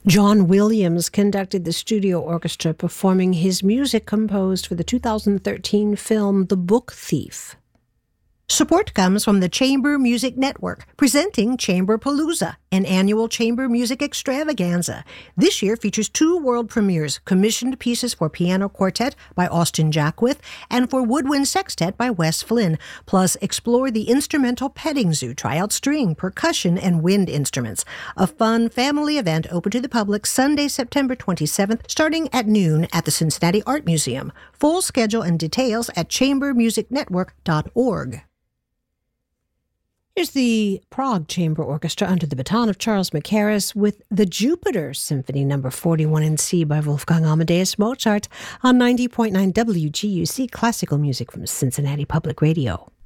John Williams conducted the studio orchestra performing his music composed for the 2013 film The Book Thief. Support comes from the Chamber Music Network, presenting Chamberpalooza, an annual chamber music extravaganza. This year features 2 world premieres, commissioned pieces for piano quartet by Austin Jackwith and for woodwind sextet by Wes Flynn. Plus, explore the instrumental petting zoo, try out string, percussion, and wind instruments. A fun family event open to the public Sunday, September 27th, starting at noon at the Cincinnati Art Museum. Full schedule and details at chambermusicnetwork.org. Here's the Prague Chamber Orchestra under the baton of Charles Mackerras with the Jupiter Symphony No. 41 in C by Wolfgang Amadeus Mozart on 90.9 WGUC Classical Music from Cincinnati Public Radio.